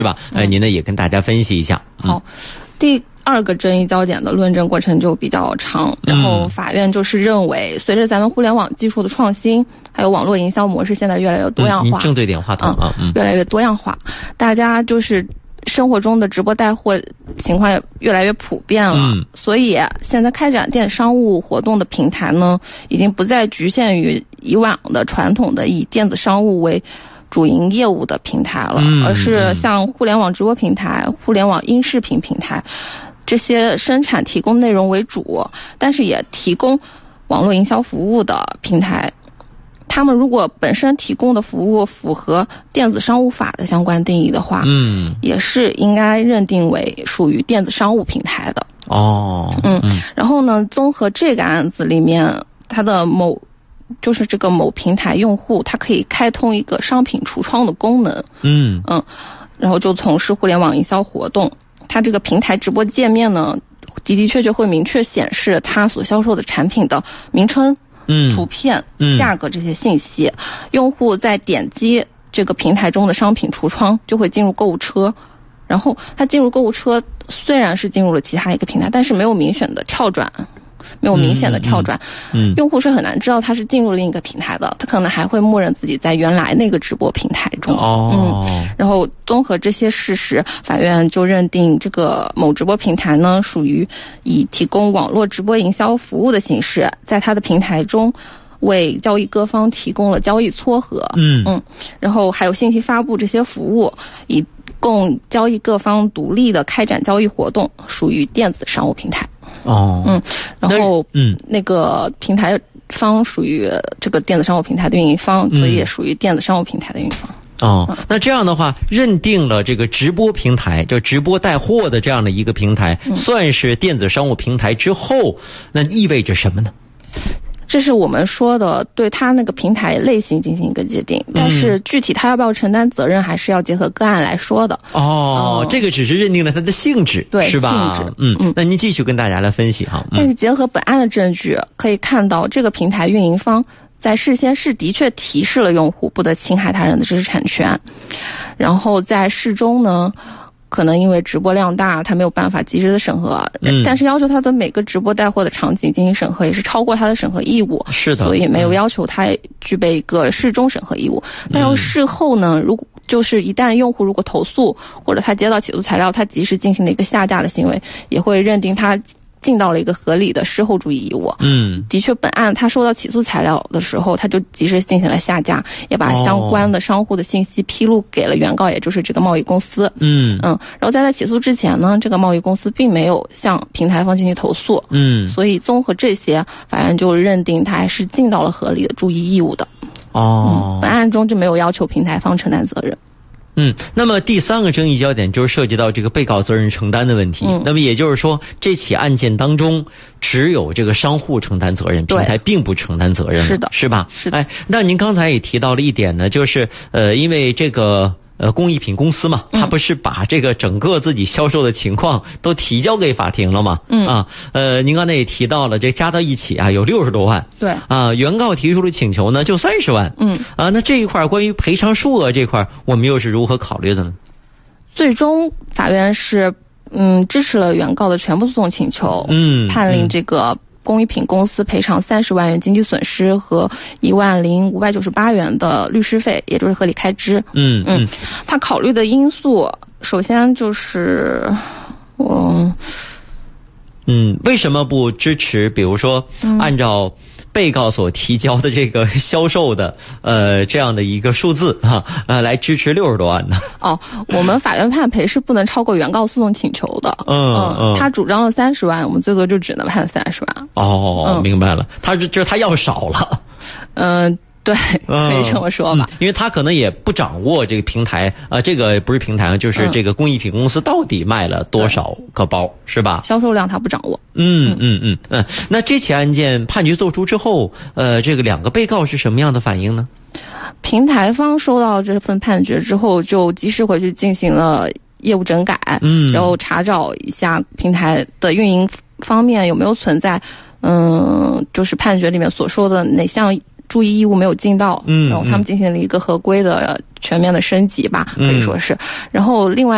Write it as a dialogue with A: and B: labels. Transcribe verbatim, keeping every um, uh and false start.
A: 是吧？呃，您呢也跟大家分析一下。
B: 好，第二个争议焦点的论证过程就比较长，然后法院就是认为，随着咱们互联网技术的创新，还有网络营销模式现在越来越多样化，
A: 嗯、您正对点话筒啊，
B: 嗯，越来越多样化，大家就是生活中的直播带货情况也越来越普遍了，嗯，所以现在开展电子商务活动的平台呢，已经不再局限于以往的传统的以电子商务为主营业务的平台了，嗯、而是像互联网直播平台、互联网音视频平台这些生产提供内容为主，但是也提供网络营销服务的平台。他们如果本身提供的服务符合电子商务法的相关定义的话，嗯，也是应该认定为属于电子商务平台的。
A: 哦，
B: 嗯，嗯然后呢，综合这个案子里面，它的某就是这个某平台用户，它可以开通一个商品橱窗的功能，嗯嗯，然后就从事互联网营销活动。它这个平台直播界面呢，的的确确会明确显示它所销售的产品的名称、嗯、图片、嗯、价格这些信息。用户在点击这个平台中的商品橱窗，就会进入购物车。然后他进入购物车，虽然是进入了其他一个平台，但是没有明显的跳转。没有明显的跳转，嗯嗯、用户是很难知道他是进入另一个平台的，他可能还会默认自己在原来那个直播平台中。
A: 哦，
B: 嗯，然后综合这些事实，法院就认定这个某直播平台呢，属于以提供网络直播营销服务的形式，在他的平台中为交易各方提供了交易撮合，嗯嗯，然后还有信息发布这些服务，以供交易各方独立的开展交易活动，属于电子商务平台。
A: 哦，
B: 嗯，然后嗯，那个平台方属于这个电子商务平台的运营方，所以也属于电子商务平台的运营方。
A: 哦，嗯、那这样的话，认定了这个直播平台，就直播带货的这样的一个平台，嗯、算是电子商务平台之后，那意味着什么呢？
B: 这是我们说的对它那个平台类型进行一个界定，但是具体它要不要承担责任，还是要结合个案来说的。
A: 哦，嗯、这个只是认定了它的性质，
B: 对，
A: 是吧？
B: 性质，
A: 嗯嗯。那您继续跟大家来分析哈。
B: 嗯、但是结合本案的证据，可以看到这个平台运营方在事先是的确提示了用户不得侵害他人的知识产权，然后在事中呢。可能因为直播量大，他没有办法及时的审核，嗯、但是要求他的每个直播带货的场景进行审核，也是超过他的审核义务。
A: 是的，
B: 所以没有要求他具备一个事中审核义务。嗯、但是事后呢，如果就是一旦用户如果投诉，或者他接到起诉材料，他及时进行了一个下架的行为，也会认定他尽到了一个合理的事后注意义务。嗯，的确，本案他收到起诉材料的时候，他就及时进行了下架，也把相关的商户的信息披露给了原告，也就是这个贸易公司。嗯嗯，然后在他起诉之前呢，这个贸易公司并没有向平台方进行投诉。嗯，所以综合这些，法院就认定他还是尽到了合理的注意义务的。
A: 哦、
B: 嗯，本案中就没有要求平台方承担责任。
A: 嗯，那么第三个争议焦点就是涉及到这个被告责任承担的问题。嗯、那么也就是说，这起案件当中只有这个商户承担责任，平台并不承担责任，
B: 是的，
A: 是吧？
B: 是的。
A: 哎，那您刚才也提到了一点呢，就是呃，因为这个。呃，工艺品公司嘛，他不是把这个整个自己销售的情况都提交给法庭了吗？嗯啊，呃，您刚才也提到了，这加到一起啊有六十多万。
B: 对
A: 啊，原告提出的请求呢就三十万。嗯啊，那这一块关于赔偿数额这块，我们又是如何考虑的呢？
B: 最终法院是嗯支持了原告的全部诉讼请求，嗯，判令这个。工艺品公司赔偿三十万元经济损失和一万零五百九十八元的律师费，也就是合理开支。嗯嗯，他考虑的因素，首先就是，我，
A: 嗯，为什么不支持？比如说，按照被告所提交的这个销售的呃这样的一个数字啊，呃，来支持六十多万呢？
B: 哦，我们法院判赔是不能超过原告诉讼请求的。嗯嗯，他主张了三十万，我们最多就只能判三十万。
A: 哦，嗯、明白了，他就是他要少了。
B: 嗯。对，可以这么说吧、
A: 嗯嗯，因为他可能也不掌握这个平台啊、呃，这个不是平台，就是这个工艺品公司到底卖了多少个包，嗯、是吧？
B: 销售量他不掌握。
A: 嗯嗯嗯嗯。那这起案件判决作出之后，呃，这个两个被告是什么样的反应呢？
B: 平台方收到这份判决之后，就及时回去进行了业务整改，嗯，然后查找一下平台的运营方面有没有存在，嗯，就是判决里面所说的哪项注意义务没有尽到，嗯，然后他们进行了一个合规的全面的升级吧，可以说是，然后另外。